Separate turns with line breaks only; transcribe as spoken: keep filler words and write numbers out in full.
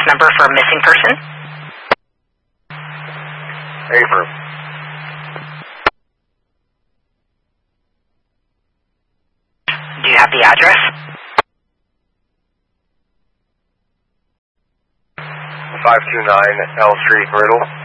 number for a missing person?
Avram.
Do you have the address?
five two nine L Street, Brittle.